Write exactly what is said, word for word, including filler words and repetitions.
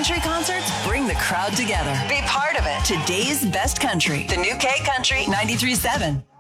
country concerts bring the crowd together. Be part of it. Today's best country. The new K Country ninety-three point seven.